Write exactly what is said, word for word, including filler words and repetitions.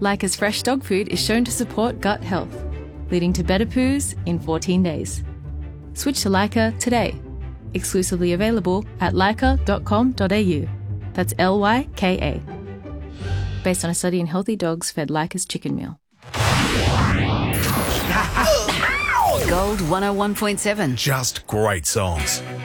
Lyca's fresh dog food is shown to support gut health, leading to better poos in fourteen days. Switch to Lyca today. Exclusively available at lyca dot com dot a u. That's L Y K A. Based on a study in healthy dogs fed Lyca's chicken meal. Gold one oh one point seven. Just great songs.